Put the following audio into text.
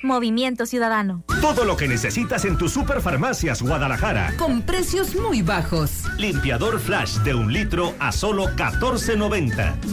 Movimiento Ciudadano. Todo lo que necesitas en tus Superfarmacias Guadalajara. Con precios muy bajos. Limpiador Flash de 1 litro a solo $14.90.